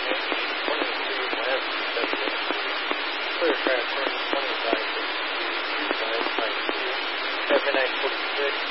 Clear transfer 20 by 62, 2 by 2, FNX 46.